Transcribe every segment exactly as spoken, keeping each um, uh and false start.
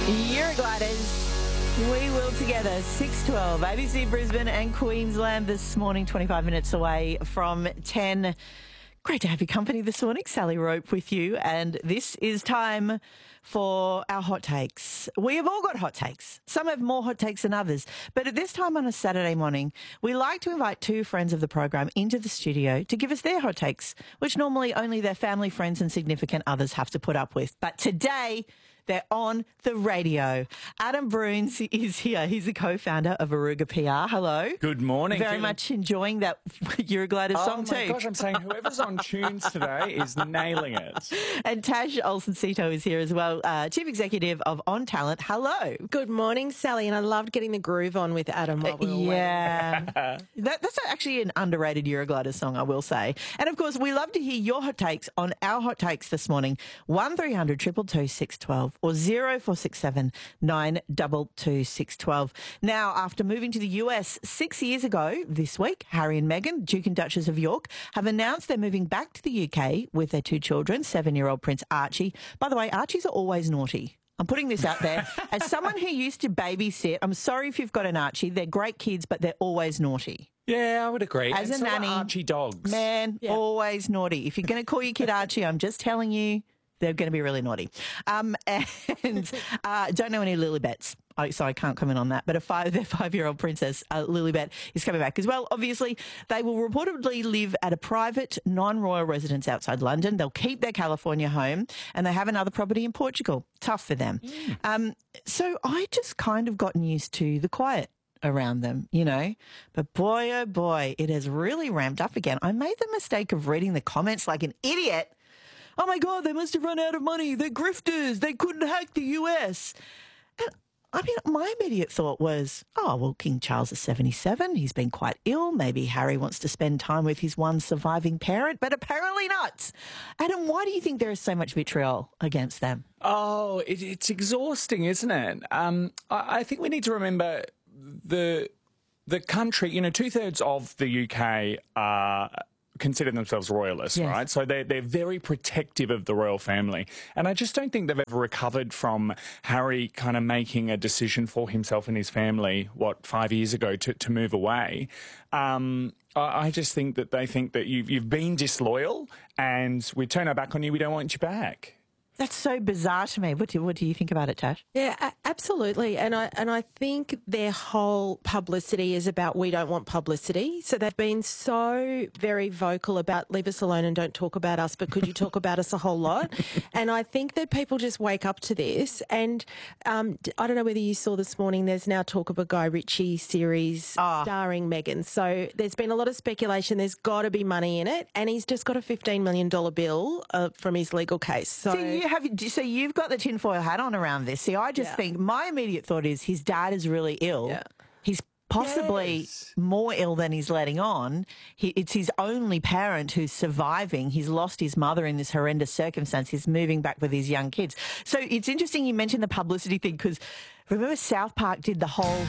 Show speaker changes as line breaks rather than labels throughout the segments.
Eurogliders, we will together, six twelve, A B C Brisbane and Queensland this morning, twenty-five minutes away from ten. Great to have your company this morning. Sally Rope with you, and this is time for our hot takes. We have all got hot takes. Some have more hot takes than others, but at this time on a Saturday morning, we like to invite two friends of the program into the studio to give us their hot takes, which normally only their family, friends and significant others have to put up with. But today, they're on the radio. Adam Bruns is here. He's the co-founder of Aruga P R. Hello.
Good morning.
Very
Feeling...
much enjoying that Euroglider
oh
song too.
Oh my gosh, I'm saying whoever's on tunes today is nailing it.
And Tash Olsen-Sito is here as well, uh, Chief Executive of On Talent. Hello.
Good morning, Sally, and I loved getting the groove on with Adam while we were
Yeah. that, that's actually an underrated Euroglider song, I will say. And of course, we love to hear your hot takes on our hot takes this morning. one three hundred two two two six one two or zero four six seven nine two two six one two. Now, after moving to the U S six years ago this week, Harry and Meghan, Duke and Duchess of York, have announced they're moving back to the U K with their two children, seven-year-old Prince Archie. By the way, Archies are always naughty. I'm putting this out there. As someone who used to babysit, I'm sorry if you've got an Archie. They're great kids, but they're always naughty.
Yeah, I would agree.
As
and
a
so
nanny,
are Archie dogs.
Man,
Yeah.
always naughty. If you're going to call your kid Archie, I'm just telling you, they're going to be really naughty. Um, and uh, don't know any Lilibets, I, so I can't comment on that. But a five, their five-year-old princess, uh, Lilibet, is coming back as well. Obviously, they will reportedly live at a private, non-royal residence outside London. They'll keep their California home, and they have another property in Portugal. Tough for them. Mm. Um, so I just kind of gotten used to the quiet around them, you know, but boy, oh boy, it has really ramped up again. I made the mistake of reading the comments like an idiot. Oh my God, they must have run out of money. They're grifters. They couldn't hack the U S. And I mean, my immediate thought was, oh, well, King Charles is seventy-seven. He's been quite ill. Maybe Harry wants to spend time with his one surviving parent, but apparently not. Adam, why do you think there is so much vitriol against them?
Oh, it, it's exhausting, isn't it? Um, I, I think we need to remember the the country, you know, two-thirds of the U K are consider themselves royalists,
yes.
right? So they're, they're very protective of the royal family. And I just don't think they've ever recovered from Harry kind of making a decision for himself and his family, what, five years ago to, to move away. Um, I, I just think that they think that you've, you've been disloyal and we turn our back on you, we don't want you back.
That's so bizarre to me. What do, what do you think about it, Tash?
Yeah, a- absolutely. And I and I think their whole publicity is about we don't want publicity. So they've been so very vocal about leave us alone and don't talk about us, but could you talk about us a whole lot? And I think that people just wake up to this. And um, I don't know whether you saw this morning, there's now talk of a Guy Ritchie series
oh.
starring Meghan. So there's been a lot of speculation. There's got to be money in it. And he's just got a fifteen million dollars bill uh, from his legal case. So,
so you Have, so you've got the tinfoil hat on around this. See, I just
yeah.
think my immediate thought is his dad is really ill.
Yeah.
He's possibly
yes.
more ill than he's letting on. He, it's his only parent who's surviving. He's lost his mother in this horrendous circumstance. He's moving back with his young kids. So it's interesting you mentioned the publicity thing because remember South Park did the whole...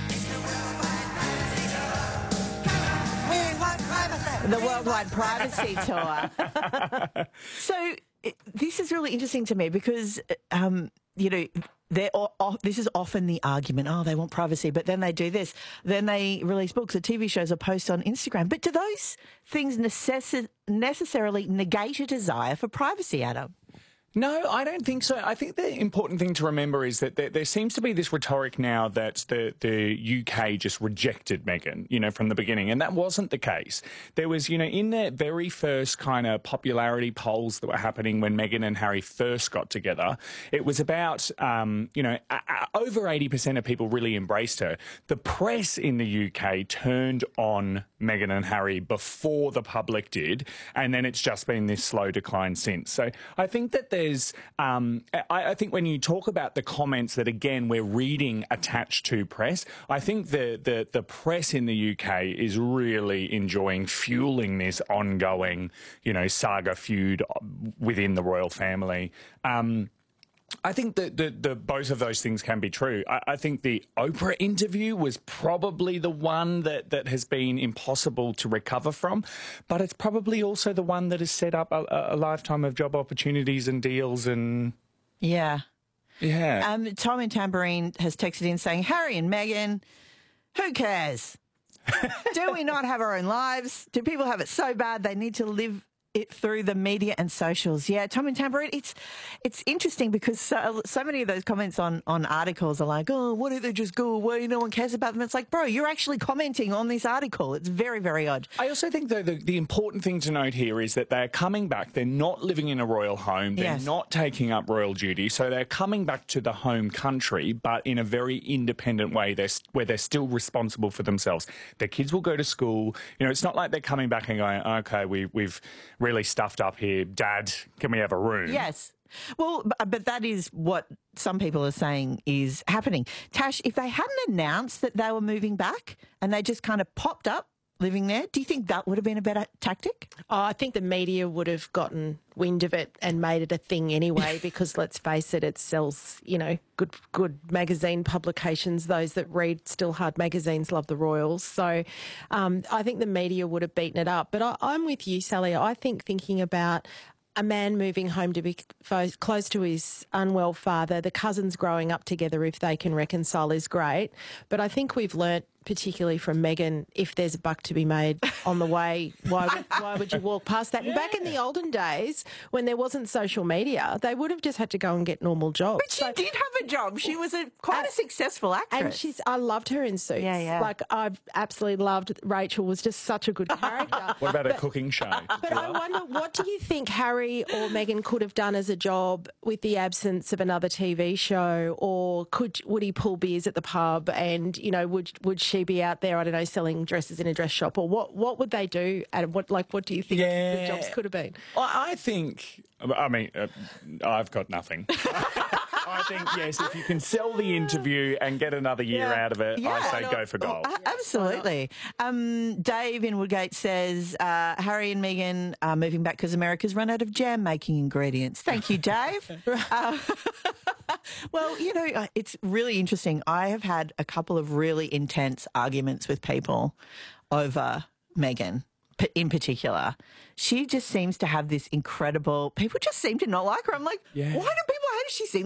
The Worldwide Privacy Tour. So it, this is really interesting to me because, um, you know, they're, oh, this is often the argument, oh, they want privacy, but then they do this. Then they release books or T V shows or posts on Instagram. But do those things necess- necessarily negate a desire for privacy, Adam?
No, I don't think so. I think the important thing to remember is that there, there seems to be this rhetoric now that the, the U K just rejected Meghan, you know, from the beginning. And that wasn't the case. There was, you know, in the very first kind of popularity polls that were happening when Meghan and Harry first got together, it was about, um, you know, a, a, over eighty percent of people really embraced her. The press in the U K turned on Meghan and Harry before the public did. And then it's just been this slow decline since. So I think that there's, um, I, I think when you talk about the comments that, again, we're reading attached to press, I think the, the, the press in the U K is really enjoying fueling this ongoing, you know, saga feud within the royal family. Um, I think that the, the, both of those things can be true. I, I think the Oprah interview was probably the one that, that has been impossible to recover from, but it's probably also the one that has set up a, a lifetime of job opportunities and deals and...
Yeah.
Yeah.
Um, Tom in Tambourine has texted in saying, Harry and Meghan, who cares? Do we not have our own lives? Do people have it so bad they need to live it through the media and socials? Yeah, Tom and Tambourine, it's it's interesting because so, so many of those comments on, on articles are like, oh, why don't they just go away? No one cares about them. It's like, bro, you're actually commenting on this article. It's very, very odd.
I also think, though, the, the important thing to note here is that they're coming back. They're not living in a royal home. They're
Yes.
not taking up royal duty. So they're coming back to the home country, but in a very independent way, they're, where they're still responsible for themselves. Their kids will go to school. You know, it's not like they're coming back and going, okay, we, we've really stuffed up here. Dad, can we have a room?
Yes. Well, b- but that is what some people are saying is happening. Tash, if they hadn't announced that they were moving back and they just kind of popped up living there, do you think that would have been a better tactic?
Oh, I think the media would have gotten wind of it and made it a thing anyway, because let's face it, it sells, you know, good good magazine publications. Those that read still hard magazines love the Royals. So um, I think the media would have beaten it up. But I, I'm with you, Sally. I think thinking about a man moving home to be fo- close to his unwell father, the cousins growing up together, if they can reconcile, is great. But I think we've learnt, particularly from Meghan, if there's a buck to be made on the way, why would, why would you walk past that? And back in the olden days, when there wasn't social media, they would have just had to go and get normal jobs.
But she
So-
did have a job. She was a quite a successful actress.
and she's, I loved her in Suits.
Yeah, yeah.
Like, I've absolutely loved Rachel, was just such a good character.
What about a cooking show?
But I wonder, what do you think Harry or Meghan could have done as a job with the absence of another T V show? Or could would he pull beers at the pub? And, you know, would would she be out there, I don't know, selling dresses in a dress shop? Or what, what would they do? And what, like, what do you think
Yeah.
the jobs could have been?
I I think, I mean, uh, I've got nothing. I think, yes, if you can sell the interview and get another year
Yeah.
out of it,
Yeah.
I say go for gold.
A- Absolutely. Um, Dave in Woodgate says uh, Harry and Meghan are moving back because America's run out of jam making ingredients. Thank you, Dave. uh, well, you know, it's really interesting. I have had a couple of really intense arguments with people over Meghan p- in particular. She just seems to have this incredible, people just seem to not like her. I'm like,
Yeah.
why do people hate her? She seems